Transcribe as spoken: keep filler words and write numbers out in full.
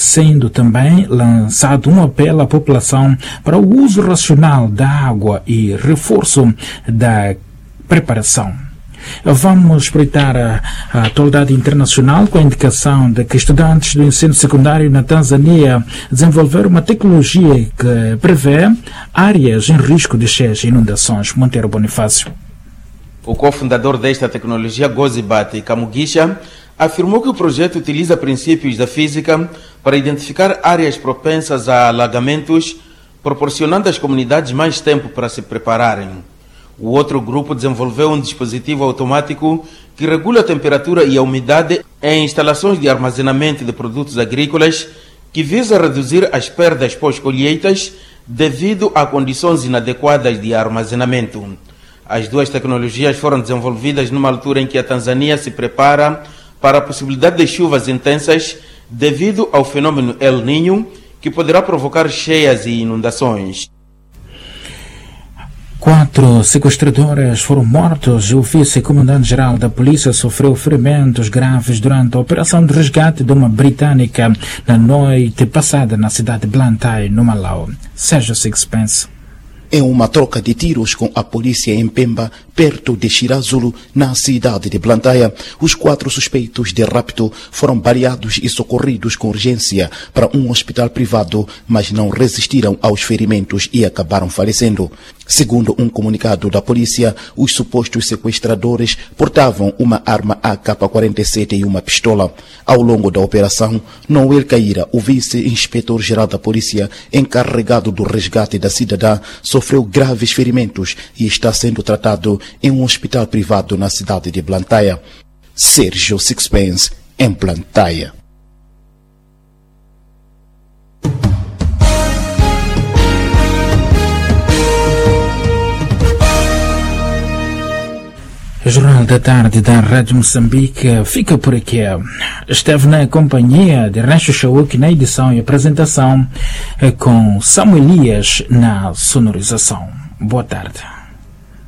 sendo também lançado um apelo à população para o uso racional da água e reforço da preparação. Vamos espreitar a, a atualidade internacional com a indicação de que estudantes do ensino secundário na Tanzânia desenvolveram uma tecnologia que prevê áreas em risco de cheias e inundações. Monteiro Bonifácio. O cofundador desta tecnologia, Gozibate Kamugisha, afirmou que o projeto utiliza princípios da física para identificar áreas propensas a alagamentos, proporcionando às comunidades mais tempo para se prepararem. O outro grupo desenvolveu um dispositivo automático que regula a temperatura e a umidade em instalações de armazenamento de produtos agrícolas, que visa reduzir as perdas pós-colheitas devido a condições inadequadas de armazenamento. As duas tecnologias foram desenvolvidas numa altura em que a Tanzânia se prepara para a possibilidade de chuvas intensas devido ao fenômeno El Niño, que poderá provocar cheias e inundações. Quatro sequestradores foram mortos e o vice-comandante-geral da polícia sofreu ferimentos graves durante a operação de resgate de uma britânica na noite passada na cidade de Blantyre, no Malau. Sérgio Sixpence. Em uma troca de tiros com a polícia em Pemba, perto de Chirazulo, na cidade de Blantyre, os quatro suspeitos de rapto foram baleados e socorridos com urgência para um hospital privado, mas não resistiram aos ferimentos e acabaram falecendo. Segundo um comunicado da polícia, os supostos sequestradores portavam uma arma A K quarenta e sete e uma pistola. Ao longo da operação, Noel Caíra, o vice-inspetor-geral da polícia encarregado do resgate da cidadã, sofreu graves ferimentos e está sendo tratado em um hospital privado na cidade de Blantyre. Sérgio Sixpence, em Blantyre. O Jornal da Tarde da Rádio Moçambique fica por aqui. Esteve na companhia de Rancho Chauque na edição e apresentação, com Samuel Elias na sonorização. Boa tarde.